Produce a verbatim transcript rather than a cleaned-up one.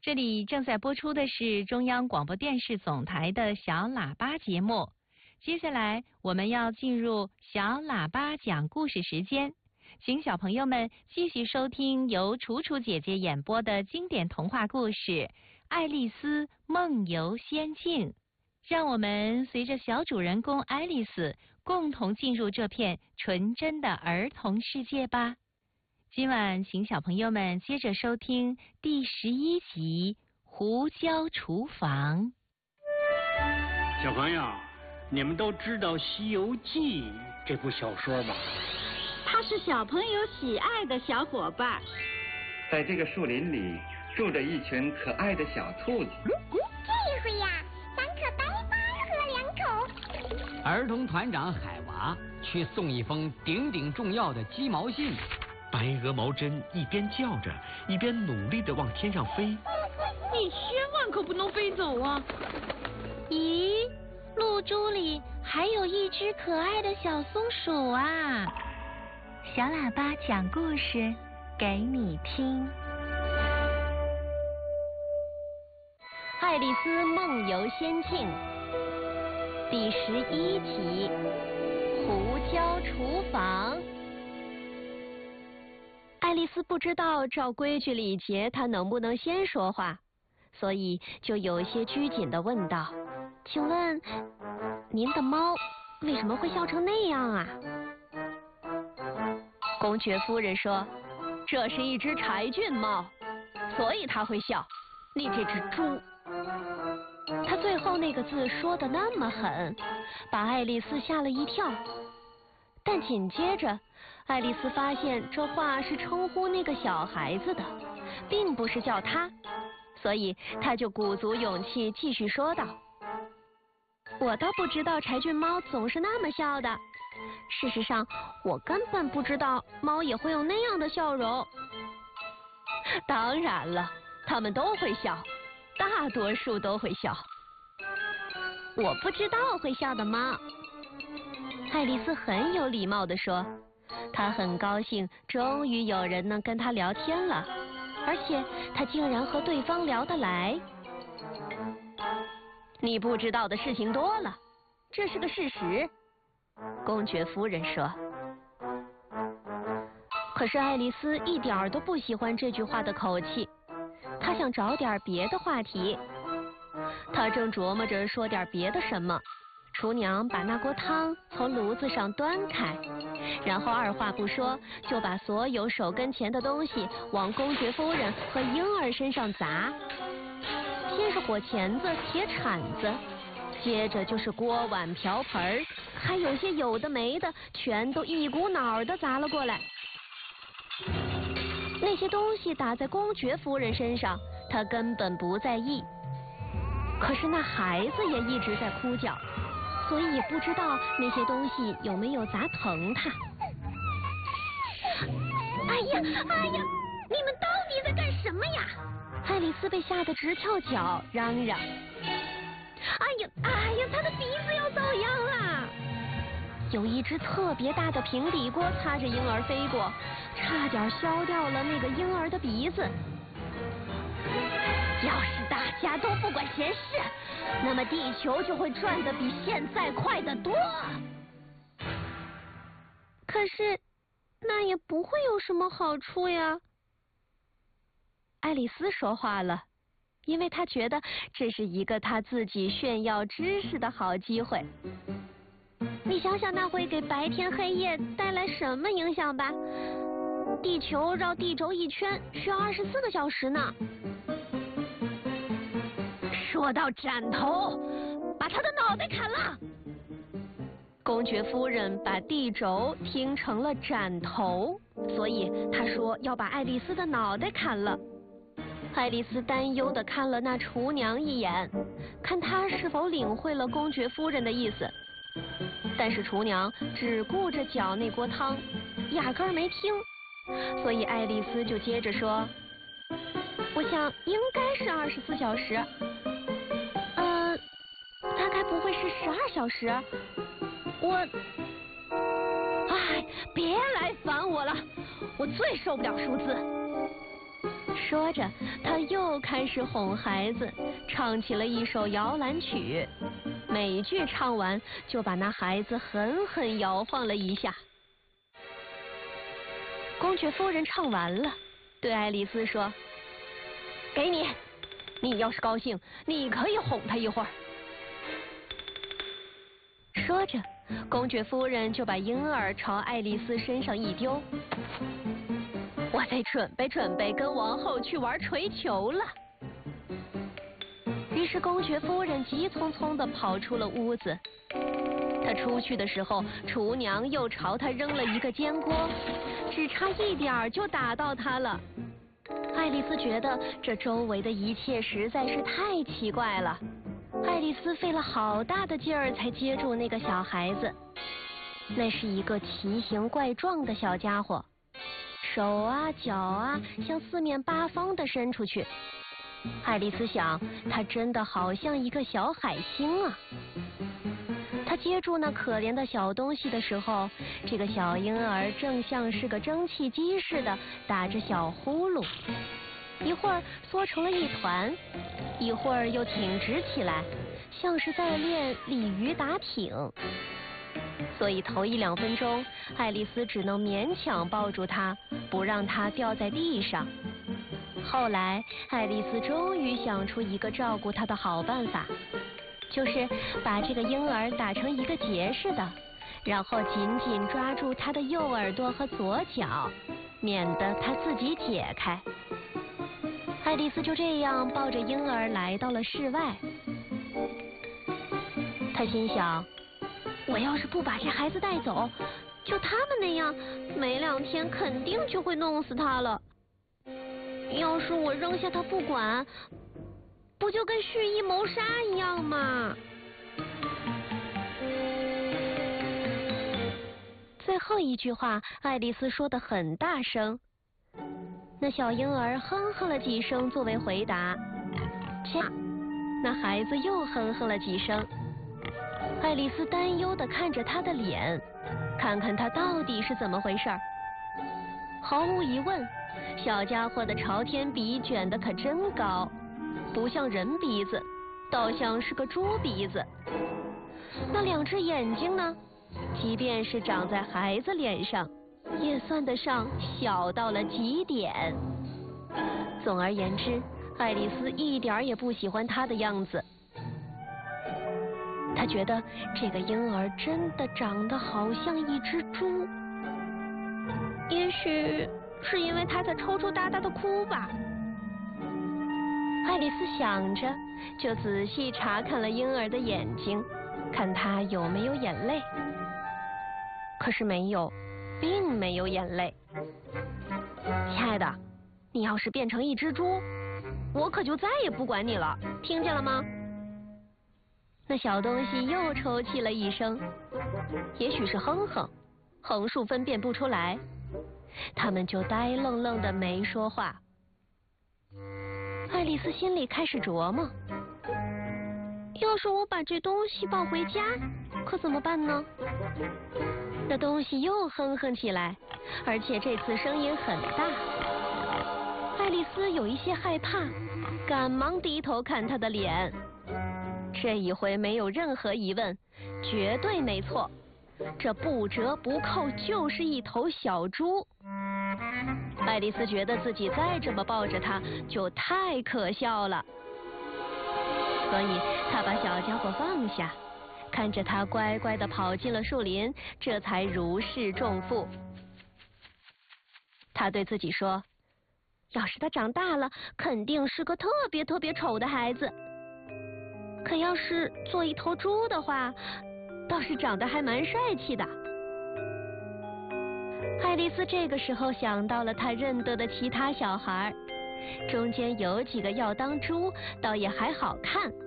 这里正在播出的是中央广播电视总台的小喇叭节目。接下来我们要进入小喇叭讲故事时间，请小朋友们继续收听由楚楚姐姐演播的经典童话故事《爱丽丝梦游仙境》。让我们随着小主人公爱丽丝共同进入这片纯真的儿童世界吧。今晚请小朋友们接着收听第十一集《胡椒厨房》。 小朋友，你们都知道《西游记》这部小说吧？ 它是小朋友喜爱的小伙伴。 在这个树林里住着一群可爱的小兔子。 这回呀，三颗呆巴和两口。 儿童团长海娃去送一封顶顶重要的鸡毛信。 白鹅毛针一边叫着，一边努力地往天上飞。 你千万可不能飞走啊！ 咦，露珠里还有一只可爱的小松鼠啊！小喇叭讲故事给你听。爱丽丝梦游仙境第十一集胡椒厨房。 爱丽丝不知道照规矩礼节她能不能先说话，所以就有些拘谨地问道：请问您的猫为什么会笑成那样啊？公爵夫人说：这是一只柴郡猫，所以它会笑。你这只猪。他最后那个字说得那么狠，把爱丽丝吓了一跳。但紧接着爱丽丝发现这话是称呼那个小孩子的，并不是叫他，所以她就鼓足勇气继续说道：我倒不知道柴郡猫总是那么笑的，事实上我根本不知道猫也会有那样的笑容。当然了，它们都会笑，大多数都会笑。我不知道会笑的猫。爱丽丝很有礼貌地说，她很高兴终于有人能跟她聊天了，而且她竟然和对方聊得来。你不知道的事情多了，这是个事实，公爵夫人说。可是爱丽丝一点儿都不喜欢这句话的口气，她想找点别的话题。她正琢磨着说点别的什么，厨娘把那锅汤从炉子上端开，然后二话不说就把所有手跟前的东西往公爵夫人和婴儿身上砸。先是火钳子、铁铲子，接着就是锅碗瓢盆，还有些有的没的，全都一股脑的砸了过来。那些东西打在公爵夫人身上，她根本不在意。可是那孩子也一直在哭叫，所以也不知道那些东西有没有砸疼他。 哎呀，哎呀，你们到底在干什么呀？ 爱丽丝被吓得直跳脚，嚷嚷： 哎呀，哎呀，她的鼻子要遭殃了！ 有一只特别大的平底锅擦着婴儿飞过，差点削掉了那个婴儿的鼻子。 要是大家都不管闲事，那么地球就会转得比现在快得多。 可是那也不会有什么好处呀。爱丽丝说话了，因为她觉得这是一个她自己炫耀知识的好机会。你想想，那会给白天黑夜带来什么影响吧？地球绕地轴一圈需要二十四个小时呢。 说到斩头，把他的脑袋砍了。 公爵夫人把地轴听成了斩头，所以她说要把爱丽丝的脑袋砍了。爱丽丝担忧地看了那厨娘一眼，看她是否领会了公爵夫人的意思。但是厨娘只顾着搅那锅汤，压根儿没听，所以爱丽丝就接着说：我想应该是二十四小时，呃，大概不会是十二小时。我，哎，别来烦我了，我最受不了数字。 说着，他又开始哄孩子，唱起了一首摇篮曲。每句唱完，就把那孩子狠狠摇晃了一下。公爵夫人唱完了，对爱丽丝说：“给你，你要是高兴，你可以哄他一会儿。”说着，公爵夫人就把婴儿朝爱丽丝身上一丢。我得准备准备跟王后去玩锤球了。于是公爵夫人急匆匆地跑出了屋子。她出去的时候，厨娘又朝她扔了一个煎锅，只差一点儿就打到她了。爱丽丝觉得这周围的一切实在是太奇怪了。爱丽丝费了好大的劲儿才接住那个小孩子，那是一个奇形怪状的小家伙。手啊脚啊向四面八方地伸出去，爱丽丝想，他真的好像一个小海星啊。她接住那可怜的小东西的时候，这个小婴儿正像是个蒸汽机似的打着小呼噜，一会儿缩成了一团，一会儿又挺直起来，像是在练鲤鱼打挺。所以头一两分钟，爱丽丝只能勉强抱住它，不让它掉在地上。后来，爱丽丝终于想出一个照顾它的好办法，就是把这个婴儿打成一个结似的，然后紧紧抓住它的右耳朵和左脚，免得它自己解开。爱丽丝就这样抱着婴儿来到了室外。她心想，我要是不把这孩子带走，就他们那样，没两天肯定就会弄死他了。要是我扔下他不管，不就跟蓄意谋杀一样吗？最后一句话，爱丽丝说得很大声，那小婴儿哼哼了几声作为回答。切，那孩子又哼哼了几声。爱丽丝担忧地看着他的脸，看看他到底是怎么回事儿。毫无疑问，小家伙的朝天鼻卷得可真高，不像人鼻子，倒像是个猪鼻子。那两只眼睛呢，即便是长在孩子脸上，也算得上小到了极点。总而言之，爱丽丝一点儿也不喜欢他的样子。她觉得这个婴儿真的长得好像一只猪，也许是因为他在抽抽搭搭的哭吧。爱丽丝想着，就仔细查看了婴儿的眼睛，看他有没有眼泪。可是没有，并没有眼泪。亲爱的，你要是变成一只猪，我可就再也不管你了，听见了吗？那小东西又抽泣了一声，也许是哼哼，横竖分辨不出来。他们就呆愣愣的没说话。爱丽丝心里开始琢磨，要是我把这东西抱回家，可怎么办呢？那东西又哼哼起来，而且这次声音很大。爱丽丝有一些害怕，赶忙低头看他的脸。这一回没有任何疑问，绝对没错，这不折不扣就是一头小猪。爱丽丝觉得自己再这么抱着它就太可笑了，所以她把小家伙放下，看着它乖乖地跑进了树林，这才如释重负。她对自己说，要是他长大了，肯定是个特别特别丑的孩子。可要是做一头猪的话，倒是长得还蛮帅气的。爱丽丝这个时候想到了她认得的其他小孩，中间有几个要当猪，倒也还好看。